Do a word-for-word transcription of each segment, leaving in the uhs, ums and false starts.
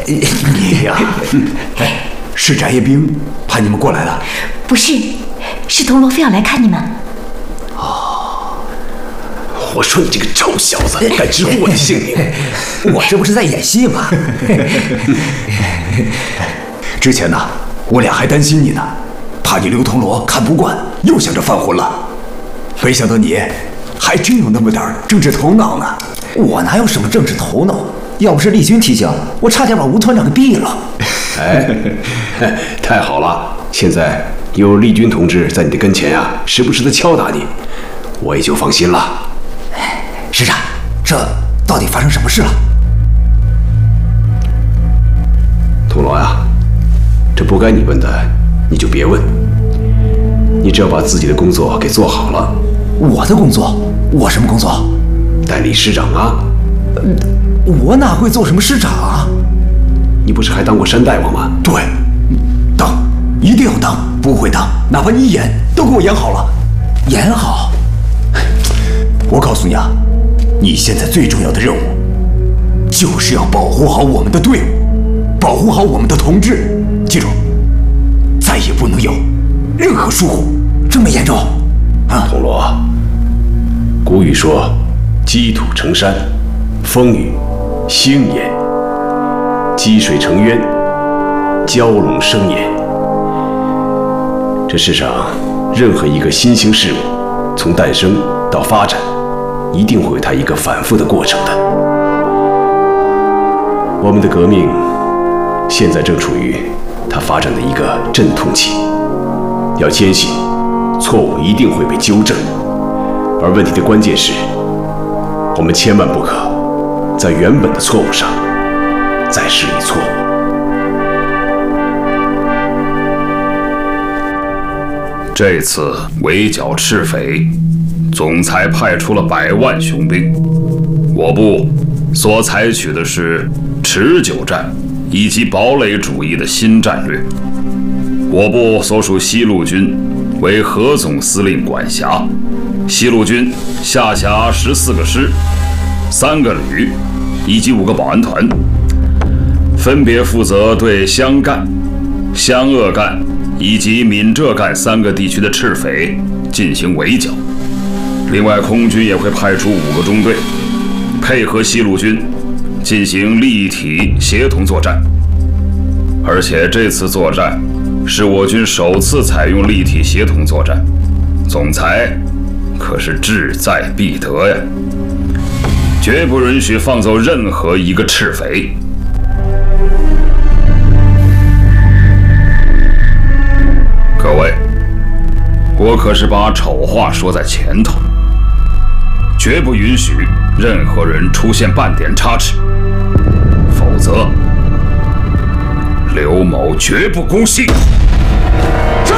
你呀，哎，是翟业兵派你们过来了？ 不是，是铜锣非要来看你们。 哦，我说你这个臭小子，敢直呼我的姓名！ 我这不是在演戏吗？之前呢，我俩还担心你呢，怕你刘铜锣看不惯，又想着犯浑了。没想到你还真有那么点政治头脑呢。 我哪有什么政治头脑？要不是丽君提醒，我差点把吴团长给毙了。 哎，太好了！现在有丽君同志在你的跟前呀、啊，时不时的敲打你，我也就放心了。 师长，这到底发生什么事了？ 铜锣呀，这不该你问的，你就别问。你只要把自己的工作给做好了。 我的工作？我什么工作？ 代理师长啊。 我哪会做什么师长啊？ 你不是还当过山大王吗？ 对，当，一定要当，不会当，哪怕你演都给我演好了。 演好？ 我告诉你啊，你现在最重要的任务，就是要保护好我们的队伍，保护好我们的同志。记住，再也不能有任何疏忽。 这么严重？ 啊，铜锣，古语说，积土成山，风雨兴焉；积水成渊，蛟龙生焉。这世上任何一个新兴事物，从诞生到发展，一定会有它一个反复的过程的。我们的革命现在正处于它发展的一个阵痛期，要坚信错误一定会被纠正，而问题的关键是，我们千万不可在原本的错误上再施以错误。 这次围剿赤匪，总裁派出了百万雄兵，我部所采取的是持久战以及堡垒主义的新战略。我部所属西路军为何总司令管辖，西路军下辖十四个师、三个旅以及五个保安团，分别负责对湘赣、湘鄂赣以及闽浙赣三个地区的赤匪进行围剿。另外，空军也会派出五个中队，配合西路军进行立体协同作战。而且这次作战是我军首次采用立体协同作战，总裁可是志在必得呀！绝不允许放走任何一个赤匪。各位，我可是把丑话说在前头，绝不允许任何人出现半点差池，否则刘某绝不姑息。是。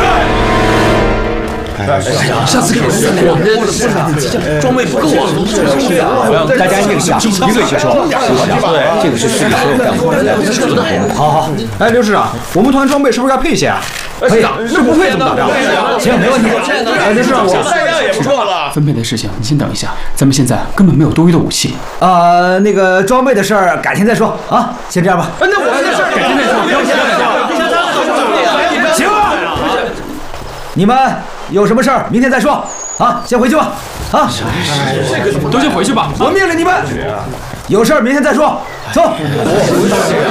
下次给我们装备不够啊！ 大家一个下，一个接受。对，这个是市里所有干部的。好好，哎，刘市长，我们团装备是不是要配些啊？可以，这不配怎么打仗？行，没问题。哎，刘市长，我弹药也不错了。 分配的事情，你先等一下，咱们现在根本没有多余的武器。 啊，那个装备的事儿改天再说啊，先这样吧。 那我们的事儿改天再说，不要现在说。 行了，你们有什么事儿明天再说啊，先回去吧。啊， 都先回去吧。 我命令你们，有事儿明天再说。走。